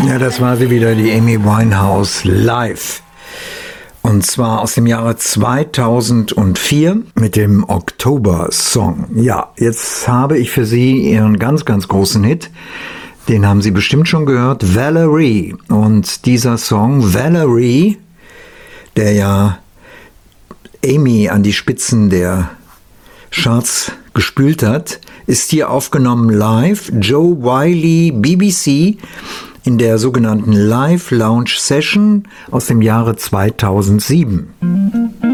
Ja, das war sie wieder, die Amy Winehouse live. Und zwar aus dem Jahre 2004 mit dem Oktober-Song. Ja, jetzt habe ich für Sie Ihren ganz, ganz großen Hit. Den haben Sie bestimmt schon gehört, Valerie. Und dieser Song, Valerie, der ja Amy an die Spitzen der Charts gespült hat, ist hier aufgenommen live. Joe Wiley, BBC, in der sogenannten Live Lounge Session aus dem Jahre 2007.